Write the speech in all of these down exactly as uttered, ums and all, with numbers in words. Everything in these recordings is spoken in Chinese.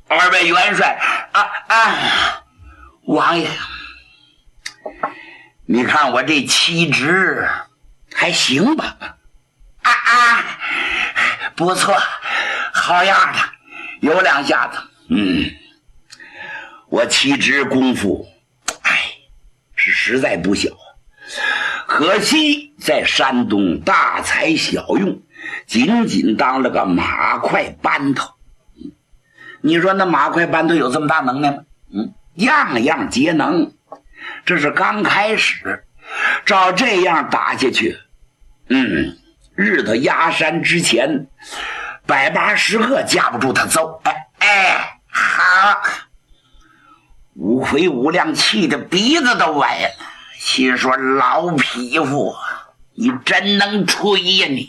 二位元帅啊啊，王爷，你看我这旗帜还行吧？啊啊，不错，好样的，有两下子。嗯，我旗帜功夫，哎，是实在不小，可惜在山东大材小用，仅仅当了个马快班头。你说那马快班头有这么大能耐吗？嗯，样样皆能。这是刚开始，照这样打下去，嗯，日头压山之前，百八十个架不住他揍。哎哎，好！五魁五亮气的鼻子都歪了，心说老匹夫，你真能吹呀你！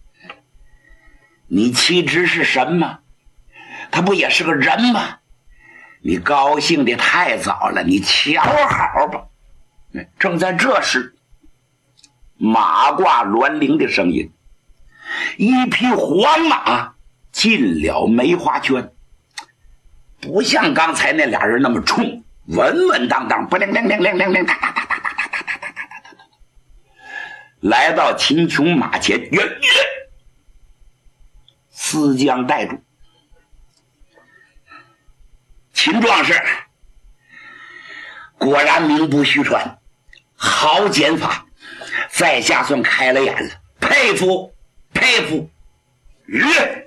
你岂知是什么？他不也是个人吗？你高兴的太早了，你瞧好吧。正在这时，马挂銮铃的声音，一匹黄马进了梅花圈，不像刚才那俩人那么冲，稳稳当当，不灵灵灵灵灵灵，哒哒哒哒哒哒哒哒哒哒，来到秦琼马前，远远思将带住。秦壮士果然名不虚传，好剑法，在下算开了眼了，佩服佩服。约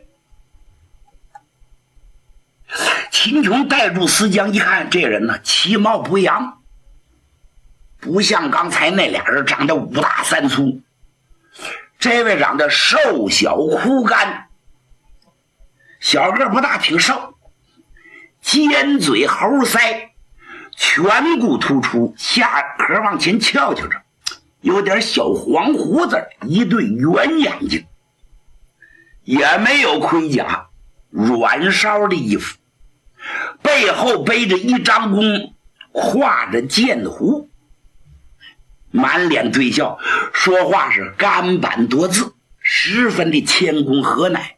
秦琼带住思江一看，这人呢其貌不扬，不像刚才那俩人长得五大三粗，这位长得瘦小枯干，小个不大，挺瘦，尖嘴猴腮，颧骨突出，下颏往前翘翘着，有点小黄胡子，一对圆眼睛，也没有盔甲，软烧的衣服，背后背着一张弓，挎着剑壶，满脸堆笑，说话是干板多字，十分的谦恭和蔼。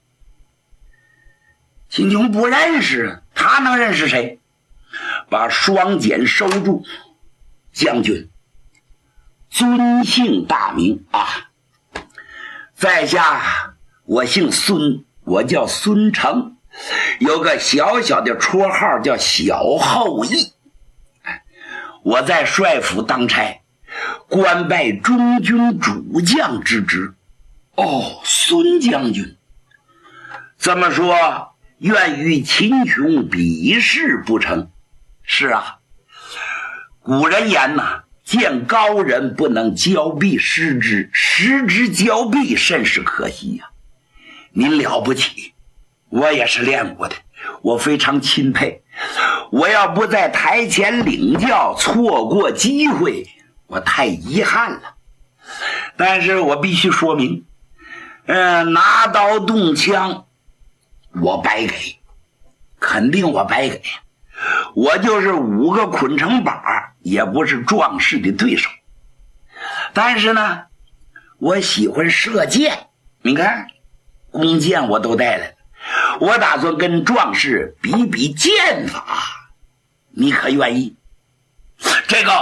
秦琼不认识，他能认识谁？把双锏收住。将军，尊姓大名啊？在下我姓孙，我叫孙成，有个小小的绰号叫小后羿。我在帅府当差，官拜中军主将之职。哦，孙将军，这么说愿与秦琼比试不成？是啊，古人言呐，见高人不能交臂失之，失之交臂甚是可惜呀、啊。您了不起，我也是练过的，我非常钦佩。我要不在台前领教，错过机会，我太遗憾了。但是我必须说明，呃，拿刀动枪我白给，肯定我白给。我就是五个捆成把，也不是壮士的对手。但是呢，我喜欢射箭，你看弓箭我都带来了，我打算跟壮士比比剑法，你可愿意？这个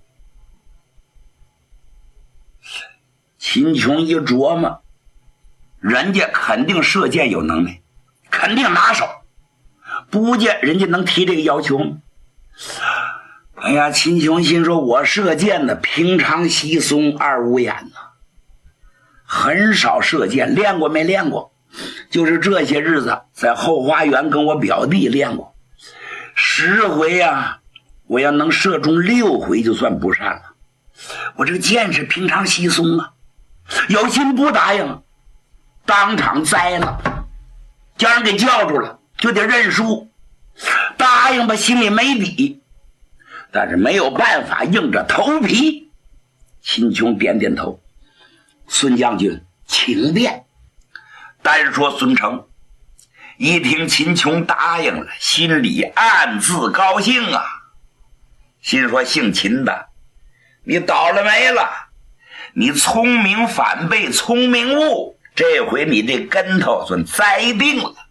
秦琼一琢磨，人家肯定射箭有能耐，肯定拿手，不见人家能提这个要求吗？哎呀，秦琼心说，我射箭的平常稀松二五眼呢，很少射箭，练过没练过？就是这些日子在后花园跟我表弟练过，十回啊，我要能射中六回就算不善了。我这个箭是平常稀松啊，有心不答应，当场栽了，叫人给叫住了，就得认输。答应吧，心里没底，但是没有办法，硬着头皮。秦琼点点头，孙将军请便。单说孙成一听秦琼答应了，心里暗自高兴啊，心说姓秦的，你倒了霉了，你聪明反被聪明误，这回你这跟头算栽定了。